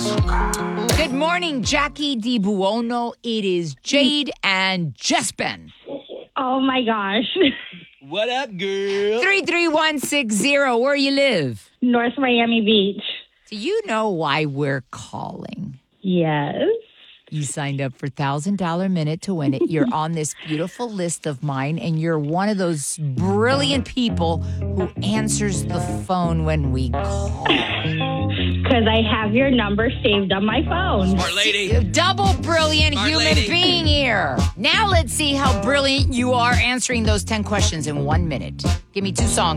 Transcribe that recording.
Good morning, Jackie DiBuono. It is Jade and Jespen. Oh, my gosh. What up, girl? 33160, where you live? North Miami Beach. Do you know why we're calling? Yes. You signed up for $1,000 minute to win it. You're on this beautiful list of mine, and you're one of those brilliant people who answers the phone when we call. Because I have your number saved on my phone. Smart lady. Double brilliant Smart human lady. being here. Now let's see how brilliant you are answering those 10 questions in 1 minute. Give me 2 songs.